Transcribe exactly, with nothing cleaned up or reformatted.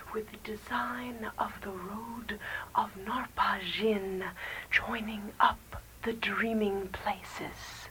with the design of the road of Narpajin, joining up the dreaming places.